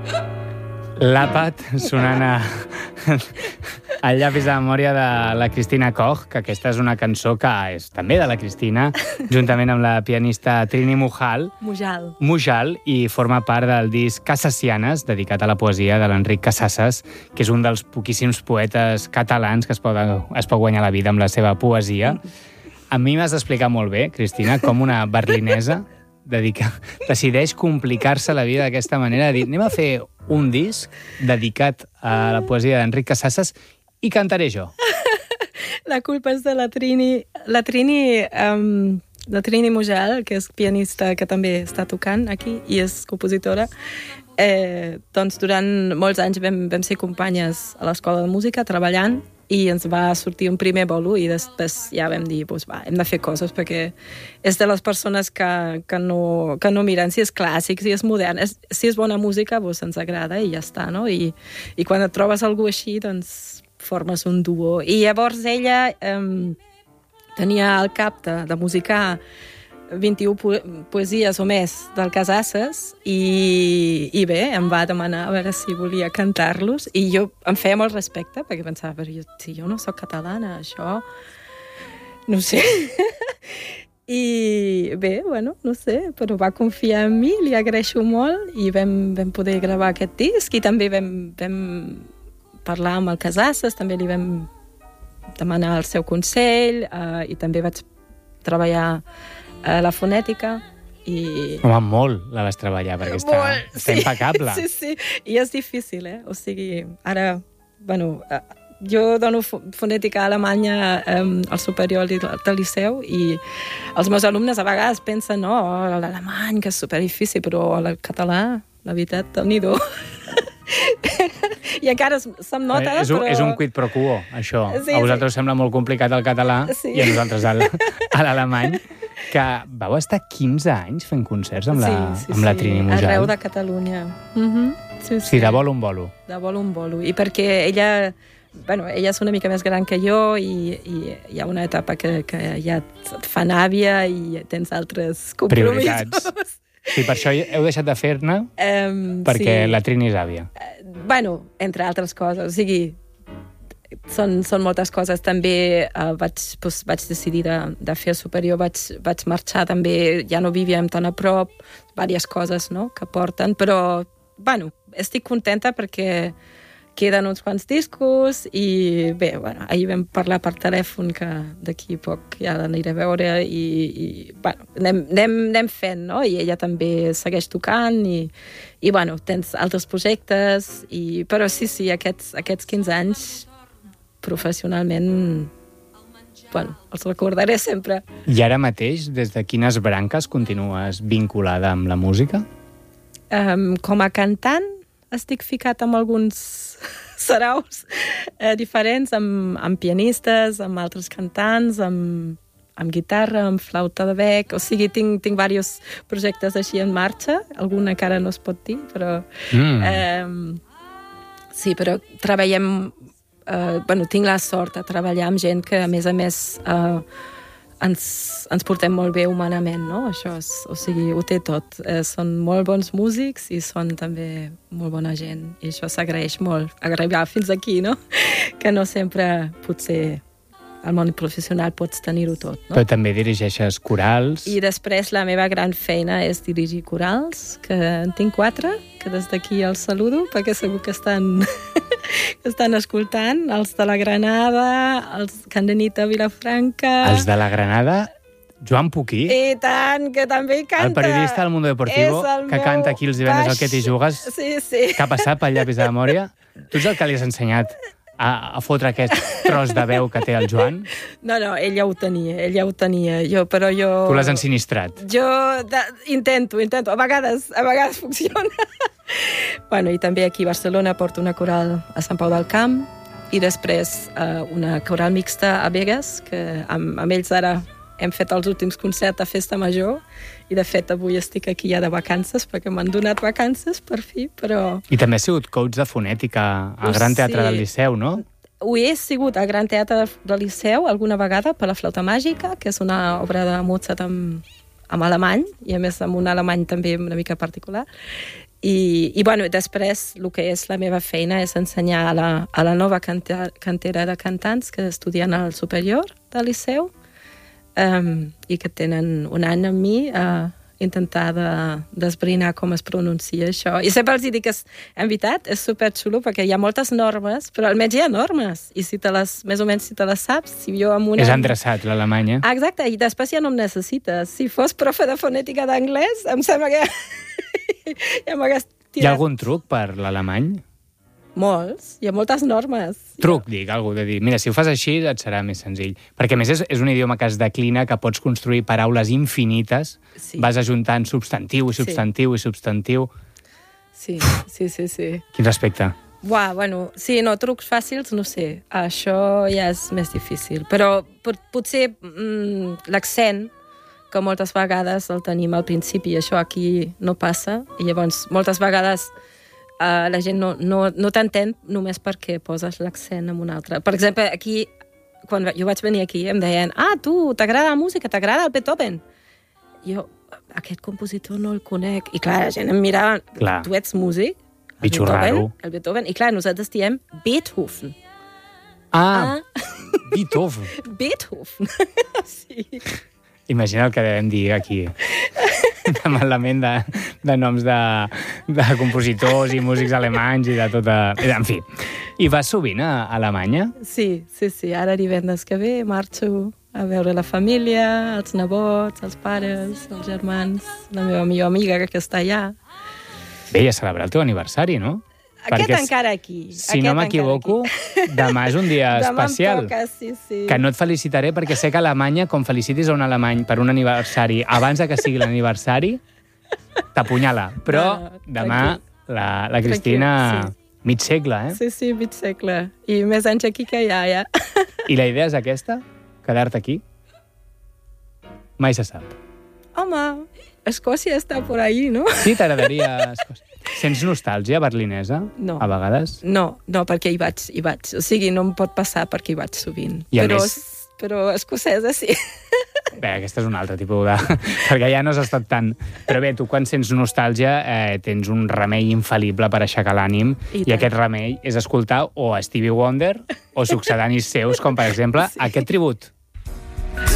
L'àpat sonant al llapis de memòria de la Cristina Koch, que aquesta és una cançó que és també de la Cristina, juntament amb la pianista Trini Mujal, i forma part del disc Casassianes, dedicat a la poesia de l'Enric Casasses, que és un dels poquíssims poetes catalans que es pot guanyar la vida amb la seva poesia. A mi m'has d'explicar molt bé, Cristina, com una berlinesa decideix complicar-se la vida d'aquesta manera, de dir, anem a fer un disc dedicat a la poesia d'Enric Casasses i cantaré jo. La culpa és de la Trini. La Trini Mujal, que és pianista que també està tocant aquí i és compositora, doncs durant molts anys vam ser companyes a l'Escola de Música treballant i ens va sortir un primer bolo i després ja vam dir, doncs va, hem de fer coses perquè és de les persones que no miren si és clàssic, si és modern, si és bona música, doncs ens agrada i ja està, no? I quan et trobes algú així, doncs formes un duo. I llavors ella tenia al cap de musicar 21 poesies o més del Casasses i bé, em va demanar a veure si volia cantar-los i jo em feia molt respecte perquè pensava, però si jo no soc catalana, això no sé. I bé, bueno, no sé, però va confiar en mi, li agraeixo molt i vam poder gravar aquest disc i també vam parlar amb el Casasses, també li vam demanar el seu consell i també vaig treballar a la fonètica i... Home, molt la vas treballar, perquè està impecable. Sí, i és difícil, O sigui, ara, bueno, jo dono fonètica a Alemanya al superior del Liceu i els meus alumnes a vegades pensen, no, l'alemany, que és superdifícil, però el català, la veritat, déu-n'hi-do. I encara se'm nota, però... És un quid pro quo, això. Sí, a vosaltres us sembla molt complicat el català i a nosaltres a l'alemany. Que vau estar 15 anys fent concerts amb la Trini Mujal. Arreu de Catalunya. Sí, de bolo en bolo. De bolo en bolo. I perquè ella és una mica més gran que jo i hi ha una etapa que ja et fa àvia i tens altres compromisos. Prioritats. Sí, per això heu deixat de fer-ne perquè la Trini és àvia. Entre altres coses. O sigui, són moltes coses. També vaig decidir de fer el superior, vaig marxar també, ja no vivíem tan a prop, diverses coses, no?, que porten, però, estic contenta perquè queden uns quants discos i bé, ahir vam parlar per telèfon que d'aquí poc ja l'aniré a veure i anem fent, no? I ella també segueix tocant i tens altres projectes, però sí, aquests 15 anys professionalment, els recordaré sempre. I ara mateix, des de quines branques continues vinculada amb la música? Com a cantant, estic ficat amb alguns saraus diferents, amb pianistes, amb altres cantants, amb guitarra, amb flauta de bec, o sigui, tinc diversos projectes així en marxa, algun encara no es pot dir, però... Sí, però treballem... tinc la sort de treballar amb gent que, a més, ens portem molt bé humanament, no? Això o sigui, ho té tot. Són molt bons músics i són també molt bona gent. I això s'agraeix molt, arribar fins aquí, no? Que no sempre, potser, al món professional pots tenir-ho tot, no? Però també dirigeixes corals. I després la meva gran feina és dirigir corals, que en tinc 4, que des d'aquí els saludo, perquè segur que estan escoltant, els de la Granada, els Candenita Vilafranca... Els de la Granada, Joan Puquí. I tant, que també canta. El periodista del Mundo Deportivo, que canta aquí els divendres al Que t'hi jugues. Sí. Que ha passat pel llapis de memòria. Tu ets el que li has ensenyat a fotre aquest tros de veu que té el Joan? No, ell ja ho tenia. Però jo... Tu l'has ensinistrat. Jo intento. A vegades funciona. I també aquí a Barcelona porto una coral a Sant Pau del Camp i després una coral mixta a Begues, que amb ells ara hem fet els últims concerts a Festa Major i, de fet, avui estic aquí ja de vacances perquè m'han donat vacances, per fi, però... I també has sigut coach de fonètica al Gran Teatre del Liceu, no? Ho he sigut al Gran Teatre del Liceu alguna vegada per la Flauta Màgica, que és una obra de Mozart amb alemany, i a més amb un alemany també una mica particular. I després el que és la meva feina és ensenyar a la nova cantera de cantants que estudien al superior del Liceu i que tenen un any amb mi a intentar d'esbrinar com es pronuncia això. I sempre els dic que, en veritat, és superxulo perquè hi ha moltes normes, però almenys hi ha normes. I més o menys si te les saps, si jo amb una... És endreçat, l'alemany, eh? Exacte, i després ja no em necessites. Si fos profe de fonètica d'anglès, em sembla que ja m'hagués tirat. Hi ha algun truc per l'alemany? Molts, hi ha moltes normes. Truc, dic, algú de dir, mira, si ho fas així et serà més senzill. Perquè, a més, és un idioma que es declina, que pots construir paraules infinites, vas ajuntant substantiu i substantiu i substantiu. Sí. Quin respecte? Sí, no, trucs fàcils, no sé. Això ja és més difícil. Però potser l'accent, que moltes vegades el tenim al principi, i això aquí no passa, i llavors moltes vegades la gent no t'entén només perquè poses l'accent en un altre. Per exemple, aquí, quan jo vaig venir aquí, em deien, tu, t'agrada la música, t'agrada el Beethoven? Jo, aquest compositor no el conec. I clar, la gent em mirava, tu ets músic? Bitxo raro. El Beethoven. I clar, nosaltres diem Beethoven. Beethoven. Beethoven. Sí. Imagina el que devem dir aquí. De malament de noms de compositors i músics alemanys i de tota... En fi. I vas sovint a Alemanya? Sí. Ara divendres que ve marxo a veure la família, els nebots, els pares, els germans, la meva millor amiga que està allà. Bé, i a celebrar el teu aniversari, no? Aquest encara aquí. Si no m'equivoco, demà és un dia especial. Demà em toca, sí. Que no et felicitaré perquè sé que a Alemanya, com felicitis a un alemany per un aniversari abans que sigui l'aniversari, t'apunyala. Però demà la Cristina... Mig segle, eh? Sí, mig segle. I més anys aquí que allà, ja. I la idea és aquesta? Quedar-te aquí? Mai se sap. Home, Escòcia està por ahí, no? Sí, t'agradaria Escòcia. Sents nostàlgia berlinesa? No. A vegades? No, perquè hi vaig. O sigui, no em pot passar perquè hi vaig sovint. Però escocesa sí. Bé, aquesta és un altre tipus de... perquè ja no has estat tant... Però bé, tu quan sents nostàlgia tens un remei infal·lible per aixecar l'ànim i aquest remei és escoltar o Stevie Wonder o succedanis seus, com per exemple aquest tribut